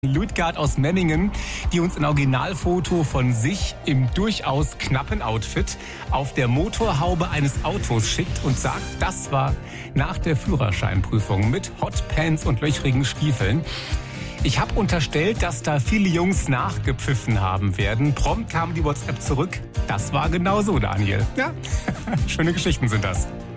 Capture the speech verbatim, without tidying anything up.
Ludgard aus Memmingen, die uns ein Originalfoto von sich im durchaus knappen Outfit auf der Motorhaube eines Autos schickt und sagt, das war nach der Führerscheinprüfung mit Hotpants und löchrigen Stiefeln. Ich habe unterstellt, dass da viele Jungs nachgepfiffen haben werden. Prompt kam die WhatsApp zurück. Das war genau so, Daniel. Ja, schöne Geschichten sind das.